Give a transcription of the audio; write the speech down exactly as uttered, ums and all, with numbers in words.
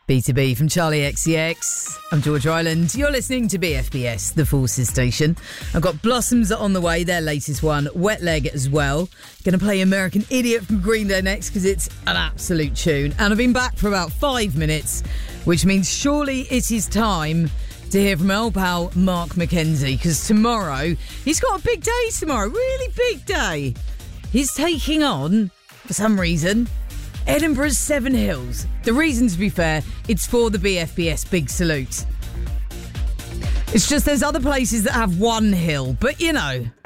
B two B from Charlie X C X. I'm George Ryland. You're listening to B F B S, the Forces station. I've got Blossoms on the way, their latest one, Wet Leg as well. Going to play American Idiot from Green Day next because it's an absolute tune. And I've been back for about five minutes, which means surely it is time to hear from old pal Mark McKenzie, because tomorrow, he's got a big day tomorrow, really big day. He's taking on, for some reason, Edinburgh's Seven Hills. The reason, to be fair, it's for the B F B S Big Salute. It's just there's other places that have one hill, but you know,